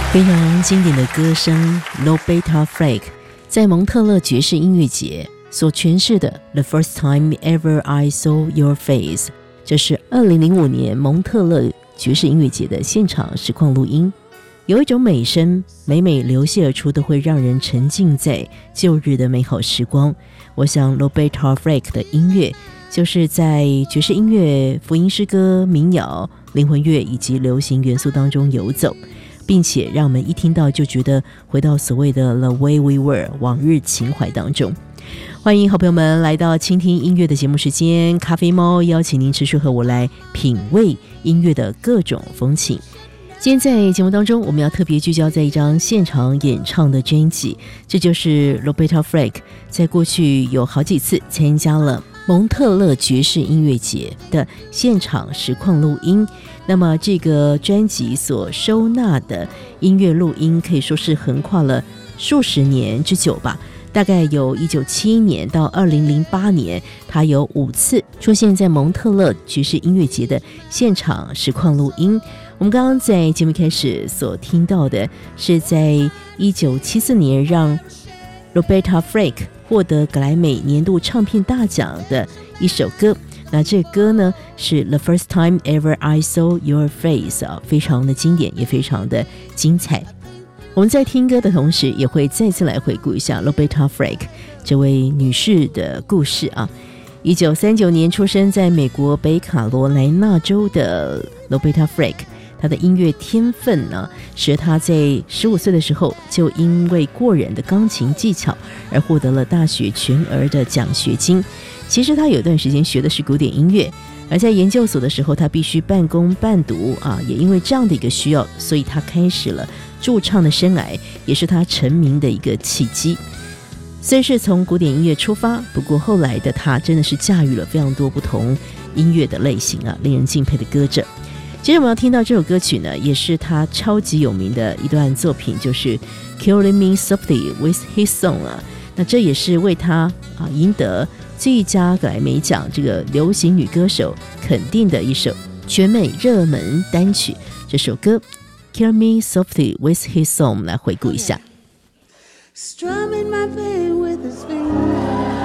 非常经典的歌声 Roberta Flack 在蒙特勒爵士音乐节所诠释的 The First Time Ever I Saw Your Face， 这是2005年蒙特勒爵士音乐节的现场实况录音。有一种美声每每流泻而出，都会让人沉浸在旧日的美好时光。我想 Roberta Flack 的音乐就是在爵士音乐、福音诗歌、民谣、灵魂乐以及流行元素当中游走，并且让我们一听到就觉得回到所谓的 The Way We Were 往日情怀当中。欢迎好朋友们来到倾听音乐的节目时间，咖啡猫邀请您持续和我来品味音乐的各种风情。今天在节目当中，我们要特别聚焦在一张现场演唱的专辑，这就是 Roberta Flack 在过去有好几次参加了蒙特勒爵士音乐节的现场实况录音。那么这个专辑所收纳的音乐录音可以说是横跨了数十年之久吧，大概有1971年到2008年，他有5次出现在蒙特勒爵士音乐节的现场实况录音。我们刚刚在节目开始所听到的是在1974年让 Roberta Flack 获得格莱美年度唱片大奖的一首歌，那这歌呢是 The First Time Ever I Saw Your Face， 非常的经典，也非常的精彩。我们在听歌的同时也会再次来回顾一下 Roberta Flack 这位女士的故事啊。1939年出生在美国北卡罗来纳州的 Roberta Flack，他的音乐天分呢，使他在15岁的时候就因为过人的钢琴技巧而获得了大学全额的奖学金。其实他有段时间学的是古典音乐，而在研究所的时候他必须半工半读啊，也因为这样的一个需要，所以他开始了驻唱的生涯，也是他成名的一个契机。虽是从古典音乐出发，不过后来的他真的是驾驭了非常多不同音乐的类型啊，令人敬佩的歌者。接着我们要听到这首歌曲呢，也是他超级有名的一段作品，就是 Killing Me Softly with His Song 啊。那这也是为他赢得最佳格莱美奖这个流行女歌手肯定的一首全美热门单曲。这首歌 Killing Me Softly with His Song 来回顾一下。 Strumming my pain with his fingers